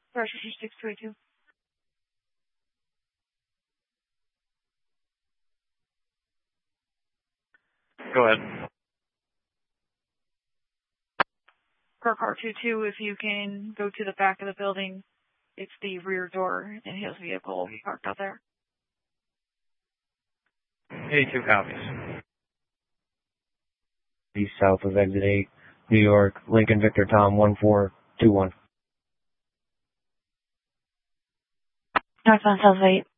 Pressure 622. Go ahead. Car 22, if you can go to the back of the building, it's the rear door in his vehicle parked out there. 82 copies. East south of exit 8, New York, Lincoln Victor Tom 1421. Northbound South 8.